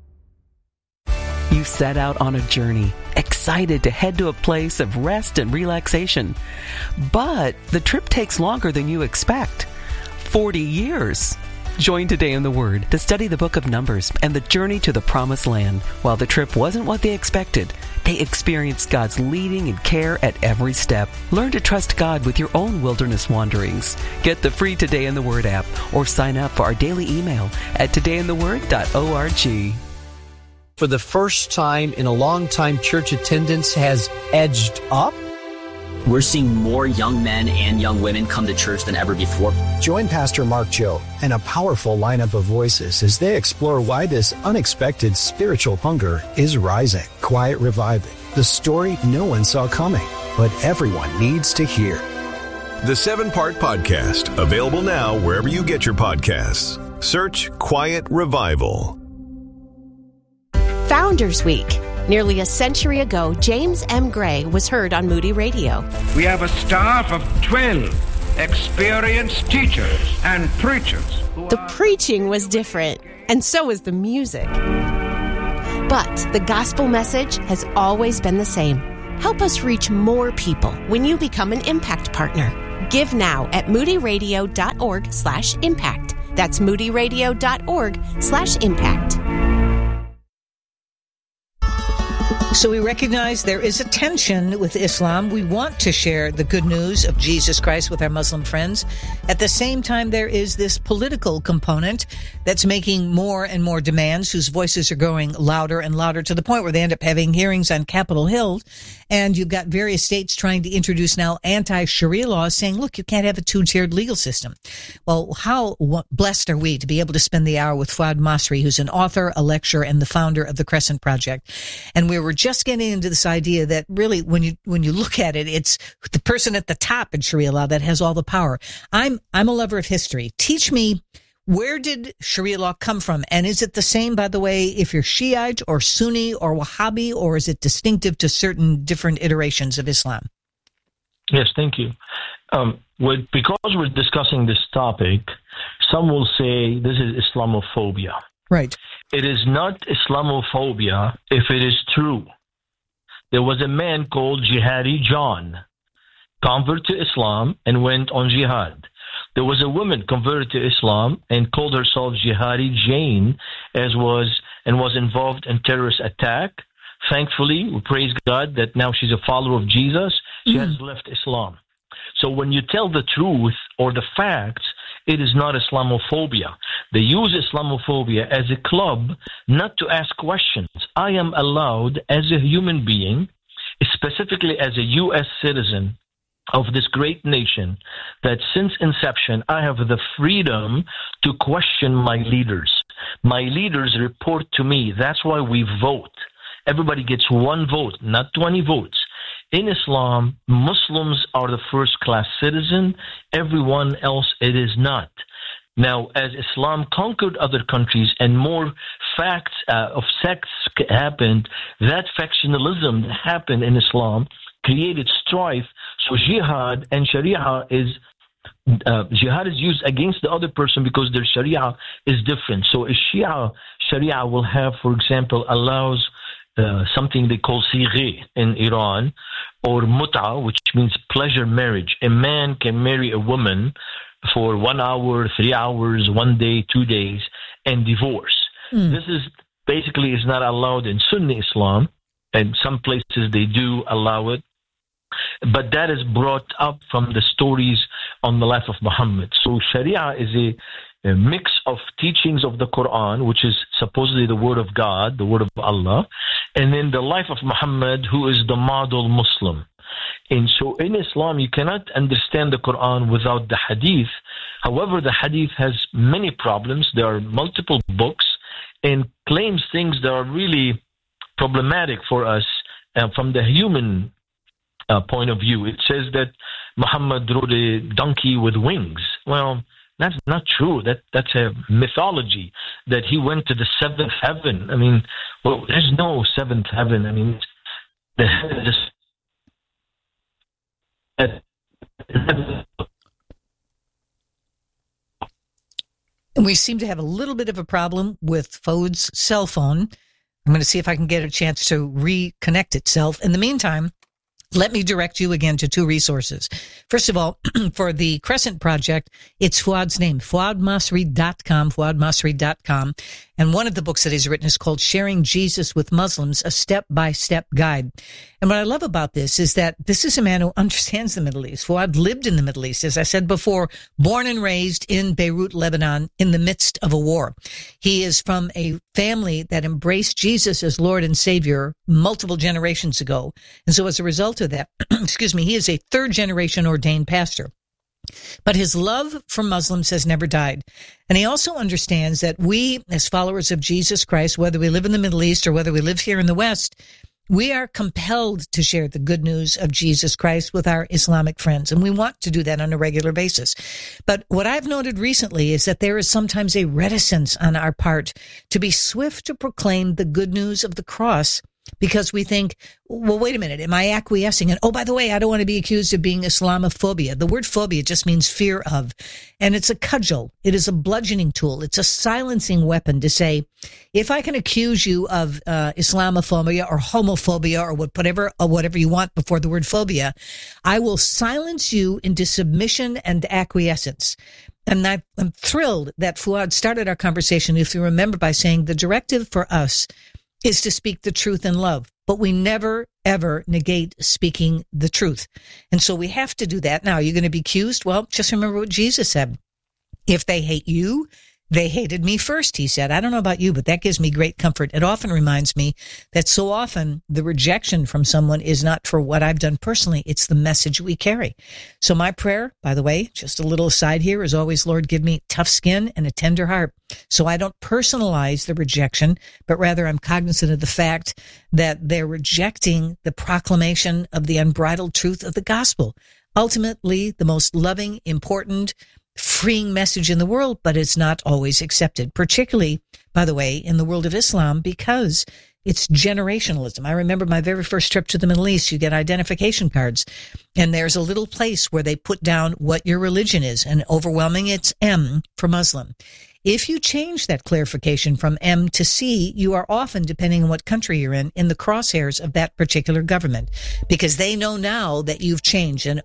You set out on a journey, excited to head to a place of rest and relaxation. But the trip takes longer than you expect. 40 years. Join Today in the Word to study the book of Numbers and the journey to the Promised Land. While the trip wasn't what they expected, they experienced God's leading and care at every step. Learn to trust God with your own wilderness wanderings. Get the free Today in the Word app or sign up for our daily email at todayintheword.org. for the first time in a long time, church attendance has edged up. We're seeing more young men and young women come to church than ever before. Join Pastor Mark Cho and a powerful lineup of voices as they explore why this unexpected spiritual hunger is rising. Quiet Reviving, the story no one saw coming, but everyone needs to hear. The 7-part podcast, available now wherever you get your podcasts. Search Quiet Revival. Founders Week. Nearly a century ago, James M. Gray was heard on Moody Radio. We have a staff of 12 experienced teachers and preachers. The preaching was different, and so was the music. But the gospel message has always been the same. Help us reach more people when you become an Impact Partner. Give now at moodyradio.org/impact. That's moodyradio.org/impact. So we recognize there is a tension with Islam. We want to share the good news of Jesus Christ with our Muslim friends. At the same time, there is this political component that's making more and more demands, whose voices are growing louder and louder to the point where they end up having hearings on Capitol Hill. And you've got various states trying to introduce now anti-Sharia laws saying, look, you can't have a two-tiered legal system. Well, how blessed are we to be able to spend the hour with Fuad Masri, who's an author, a lecturer, and the founder of the Crescent Project. And we were just getting into this idea that really, when you look at it, it's the person at the top in Sharia law that has all the power. I'm a lover of history. Teach me, where did Sharia law come from? And is it the same, by the way, if you're Shiite or Sunni or Wahhabi, or is it distinctive to certain different iterations of Islam? Yes, thank you. Because we're discussing this topic, some will say this is Islamophobia. Right. It is not Islamophobia if it is true. There was a man called Jihadi John, converted to Islam and went on jihad. There was a woman converted to Islam and called herself Jihadi Jane, was involved in terrorist attack. Thankfully, we praise God that now she's a follower of Jesus. She has left Islam. So when you tell the truth or the facts, it is not Islamophobia. They use Islamophobia as a club not to ask questions. I am allowed as a human being, specifically as a U.S. citizen of this great nation, that since inception I have the freedom to question my leaders. My leaders report to me. That's why we vote. Everybody gets one vote, not 20 votes. In Islam, Muslims are the first-class citizen. Everyone else, it is not. Now, as Islam conquered other countries and more facts of sects happened, that factionalism that happened in Islam created strife. So jihad and Sharia jihad is used against the other person because their Sharia is different. So a Sharia will have, for example, allows something they call sighi in Iran, or mut'a, which means pleasure marriage. A man can marry a woman for 1 hour, 3 hours, 1 day, 2 days, and divorce. This is basically is not allowed in Sunni Islam, and some places they do allow it. But that is brought up from the stories on the life of Muhammad. So Sharia is a mix of teachings of the Quran, which is supposedly the word of God, the word of Allah, and then the life of Muhammad, who is the model Muslim. And so in Islam, you cannot understand the Quran without the Hadith. However, the Hadith has many problems. There are multiple books and claims things that are really problematic for us from the human point of view. It says that Muhammad rode a donkey with wings. Well, that's not true. That's a mythology that he went to the seventh heaven. I mean, well, there's no seventh heaven. I mean, the heaven is we seem to have a little bit of a problem with Fuad's cell phone. I'm going to see if I can get a chance to reconnect itself. In the meantime, Let me direct you again to two resources. First of all, for the Crescent Project, it's Fuad's name, fuadmasri.com. And one of the books that he's written is called Sharing Jesus with Muslims, a step-by-step guide. And what I love about this is that this is a man who understands the Middle East. Fuad lived in the Middle East, as I said before, born and raised in Beirut, Lebanon, in the midst of a war. He is from a family that embraced Jesus as Lord and Savior multiple generations ago. And so as a result of that, he is a third-generation ordained pastor. But his love for Muslims has never died. And he also understands that we, as followers of Jesus Christ, whether we live in the Middle East or whether we live here in the West, we are compelled to share the good news of Jesus Christ with our Islamic friends. And we want to do that on a regular basis. But what I've noted recently is that there is sometimes a reticence on our part to be swift to proclaim the good news of the cross, because we think, well, wait a minute, am I acquiescing? And oh, by the way, I don't want to be accused of being Islamophobia. The word phobia just means fear of. And it's a cudgel. It is a bludgeoning tool. It's a silencing weapon to say, if I can accuse you of Islamophobia or homophobia or whatever you want before the word phobia, I will silence you into submission and acquiescence. And I'm thrilled that Fuad started our conversation, if you remember, by saying the directive for us is to speak the truth in love, but we never, ever negate speaking the truth. And so we have to do that. Now, you're going to be accused? Well, just remember what Jesus said. If they hate you, they hated me first, he said. I don't know about you, but that gives me great comfort. It often reminds me that so often the rejection from someone is not for what I've done personally. It's the message we carry. So my prayer, by the way, just a little aside here, is always, Lord, give me tough skin and a tender heart. So I don't personalize the rejection, but rather I'm cognizant of the fact that they're rejecting the proclamation of the unbridled truth of the gospel. Ultimately, the most loving, important, freeing message in the world, but it's not always accepted, particularly, by the way, in the world of Islam, because it's generationalism. I remember my very first trip to the Middle East. You get identification cards, and there's a little place where they put down what your religion is, and overwhelming, it's M for Muslim. If you change that clarification from M to C, you are often, depending on what country you're in the crosshairs of that particular government, because they know now that you've changed. And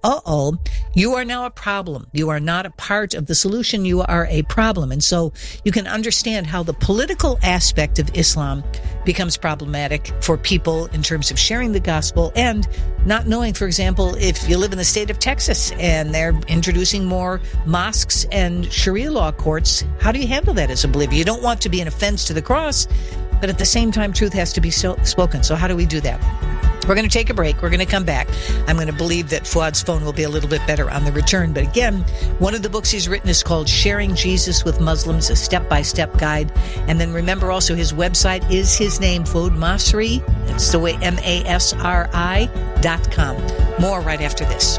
you are now a problem. You are not a part of the solution. You are a problem. And so you can understand how the political aspect of Islam becomes problematic for people in terms of sharing the gospel and not knowing, for example, if you live in the state of Texas and they're introducing more mosques and Sharia law courts, how do you handle that as a believer? You don't want to be an offense to the cross, but at the same time, truth has to be spoken. So how do we do that? We're going to take a break. We're going to come back. I'm going to believe that Fuad's phone will be a little bit better on the return. But again, one of the books he's written is called Sharing Jesus with Muslims, a step-by-step guide. And then remember also his website is his name, Fuad Masri. It's the way MASRI.com. More right after this.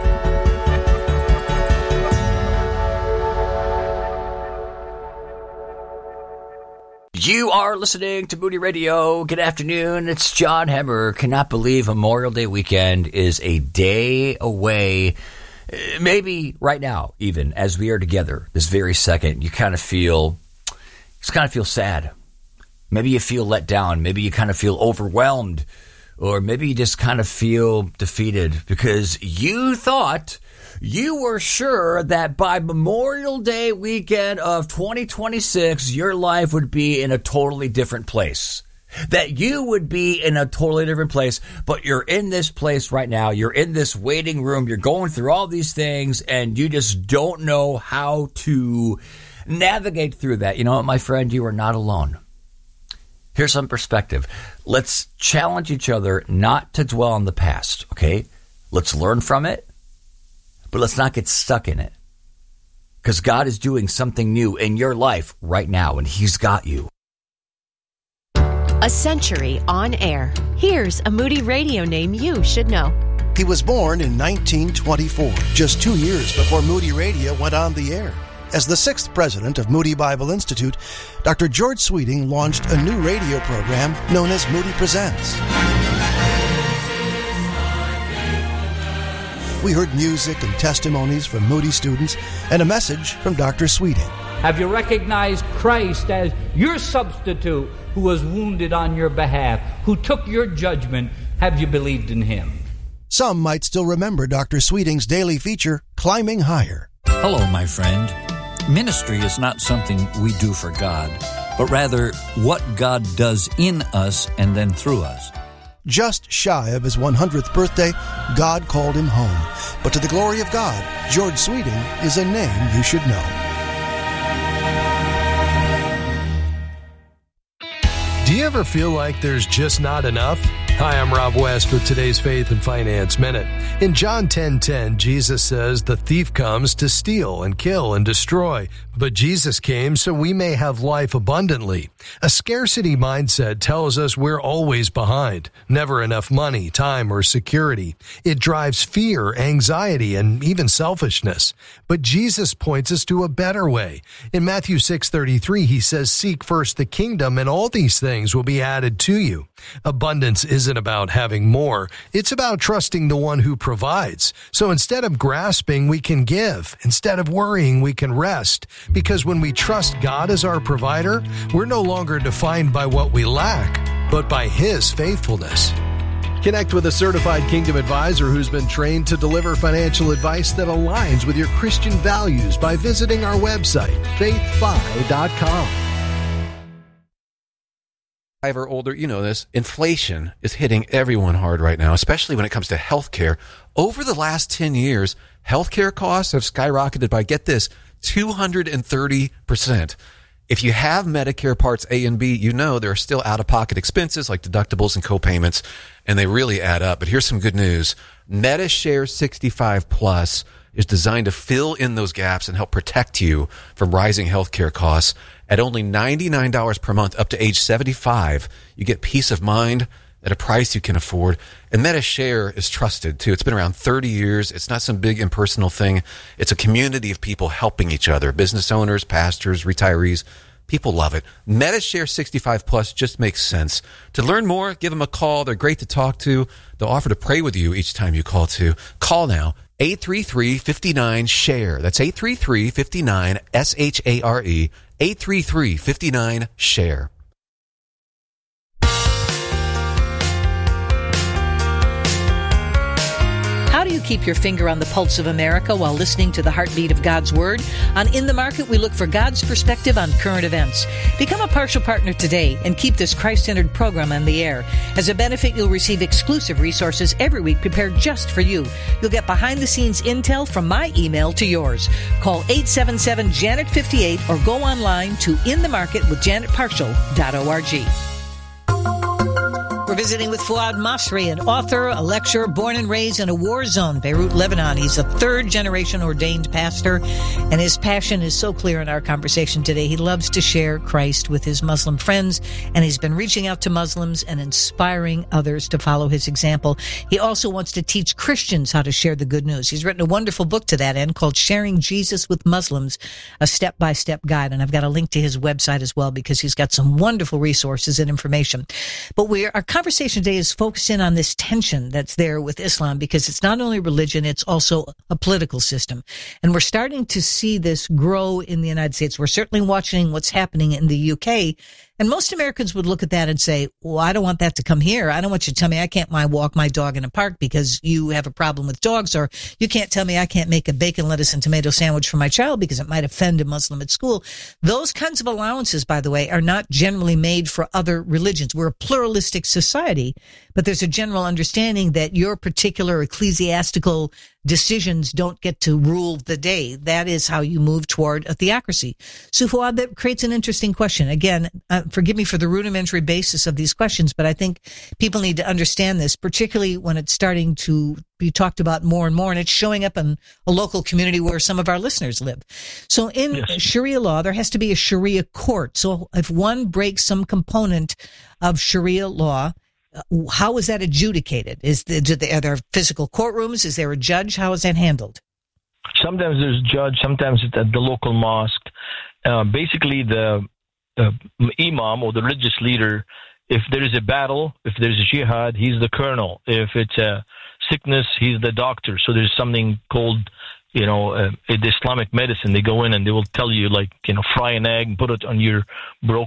You are listening to Moody Radio. Good afternoon. It's John Hemmer. Cannot believe Memorial Day weekend is a day away. Maybe right now, even as we are together this very second, you kind of feel sad. Maybe you feel let down. Maybe you kind of feel overwhelmed, or maybe you just kind of feel defeated because you thought, you were sure that by Memorial Day weekend of 2026, your life would be in a totally different place. That you would be in a totally different place, but you're in this place right now. You're in this waiting room. You're going through all these things, and you just don't know how to navigate through that. You know what, my friend? You are not alone. Here's some perspective. Let's challenge each other not to dwell on the past, okay? Let's learn from it. But let's not get stuck in it, because God is doing something new in your life right now, and He's got you. A century on air. Here's a Moody Radio name you should know. He was born in 1924, just 2 years before Moody Radio went on the air. As the 6th president of Moody Bible Institute, Dr. George Sweeting launched a new radio program known as Moody Presents. We heard music and testimonies from Moody students and a message from Dr. Sweeting. Have you recognized Christ as your substitute who was wounded on your behalf, who took your judgment? Have you believed in Him? Some might still remember Dr. Sweeting's daily feature, Climbing Higher. Hello, my friend. Ministry is not something we do for God, but rather what God does in us and then through us. Just shy of his 100th birthday, God called him home. But to the glory of God, George Sweeting is a name you should know. Do you ever feel like there's just not enough? Hi, I'm Rob West with today's Faith and Finance Minute. In John 10:10, Jesus says the thief comes to steal and kill and destroy, but Jesus came so we may have life abundantly. A scarcity mindset tells us we're always behind, never enough money, time, or security. It drives fear, anxiety, and even selfishness. But Jesus points us to a better way. In Matthew 6:33, he says, "Seek first the kingdom, and all these things will be added to you." Abundance isn't about having more. It's about trusting the one who provides. So instead of grasping, we can give. Instead of worrying, we can rest. Because when we trust God as our provider, we're no longer defined by what we lack, but by His faithfulness. Connect with a certified Kingdom advisor who's been trained to deliver financial advice that aligns with your Christian values by visiting our website, faithfi.com. Or older, you know this, inflation is hitting everyone hard right now, especially when it comes to healthcare. Over the last 10 years, healthcare costs have skyrocketed by, get this, 230%. If you have Medicare Parts A and B, you know there are still out-of-pocket expenses like deductibles and co-payments, and they really add up. But here's some good news. MediShare 65 Plus is designed to fill in those gaps and help protect you from rising healthcare costs. At only $99 per month up to age 75, you get peace of mind at a price you can afford. And MediShare is trusted, too. It's been around 30 years. It's not some big impersonal thing. It's a community of people helping each other, business owners, pastors, retirees. People love it. MediShare 65 Plus just makes sense. To learn more, give them a call. They're great to talk to. They'll offer to pray with you each time you call, too. Call now. 833-59-SHARE. That's 833-59-SHARE. 833-59-SHARE. How do you keep your finger on the pulse of America while listening to the heartbeat of God's Word? On In the Market, we look for God's perspective on current events. Become a partial partner today and keep this Christ-centered program on the air. As a benefit, you'll receive exclusive resources every week prepared just for you. You'll get behind-the-scenes intel from my email to yours. Call 877-JANET-58 or go online to inthemarketwithjanetpartial.org. We're visiting with Fuad Masri, an author, a lecturer, born and raised in a war zone, Beirut, Lebanon. He's a third-generation ordained pastor, and his passion is so clear in our conversation today. He loves to share Christ with his Muslim friends, and he's been reaching out to Muslims and inspiring others to follow his example. He also wants to teach Christians how to share the good news. He's written a wonderful book to that end called Sharing Jesus with Muslims, a step-by-step guide, and I've got a link to his website as well because he's got some wonderful resources and information. But our conversation today is focused in on this tension that's there with Islam because it's not only religion, it's also a political system. And we're starting to see this grow in the United States. We're certainly watching what's happening in the UK. And most Americans would look at that and say, well, I don't want that to come here. I don't want you to tell me I can't walk my dog in a park because you have a problem with dogs, or you can't tell me I can't make a bacon, lettuce, and tomato sandwich for my child because it might offend a Muslim at school. Those kinds of allowances, by the way, are not generally made for other religions. We're a pluralistic society, but there's a general understanding that your particular ecclesiastical decisions don't get to rule the day. That is how you move toward a theocracy. So, Fuad, that creates an interesting question. Again, forgive me for the rudimentary basis of these questions, but I think people need to understand this, particularly when it's starting to be talked about more and more, and it's showing up in a local community where some of our listeners live. So in Sharia law, there has to be a Sharia court. So if one breaks some component of Sharia law, how is that adjudicated? Are there physical courtrooms? Is there a judge? How is that handled? Sometimes there's a judge. Sometimes it's at the local mosque. Basically, the imam or the religious leader, if there is a battle, if there's a jihad, he's the colonel. If it's a sickness, he's the doctor. So there's something called, the Islamic medicine. They go in and they will tell you, fry an egg and put it on your broken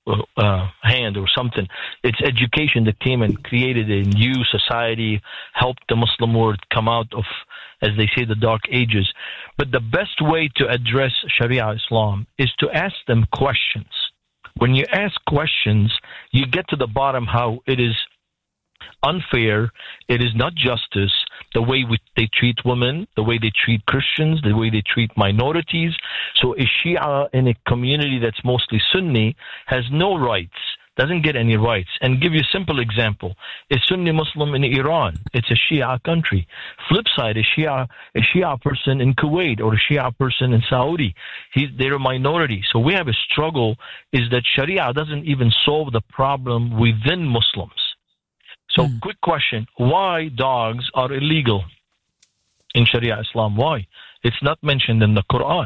hand or something. It's education that came and created a new society, helped the Muslim world come out of, as they say, the dark ages. But the best way to address Sharia Islam is to ask them questions. When you ask questions, you get to the bottom how it is unfair, it is not justice, the way they treat women, the way they treat Christians, the way they treat minorities. So a Shia in a community that's mostly Sunni has no rights, doesn't get any rights. And give you a simple example. A Sunni Muslim in Iran, it's a Shia country. Flip side, a Shia person in Kuwait or a Shia person in Saudi, they're a minority. So we have a struggle is that Sharia doesn't even solve the problem within Muslims. So quick question, why dogs are illegal in Sharia Islam? Why? It's not mentioned in the Quran.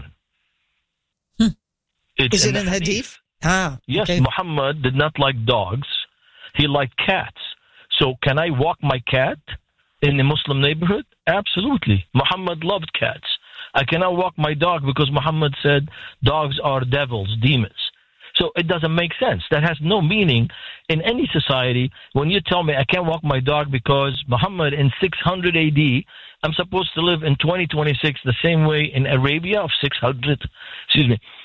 Is it in the Hadith? Yes, okay. Muhammad did not like dogs. He liked cats. So can I walk my cat in a Muslim neighborhood? Absolutely. Muhammad loved cats. I cannot walk my dog because Muhammad said dogs are devils, demons. So it doesn't make sense. That has no meaning in any society. When you tell me I can't walk my dog because Muhammad in 600 AD, I'm supposed to live in 2026 the same way in Arabia of 600,